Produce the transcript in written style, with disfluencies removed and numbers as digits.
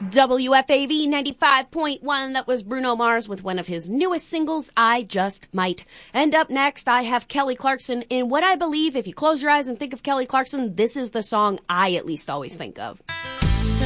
WFAV 95.1, that was Bruno Mars with one of his newest singles, I Just Might. And up next, I have Kelly Clarkson in what I believe, if you close your eyes and think of Kelly Clarkson, this is the song I at least always think of.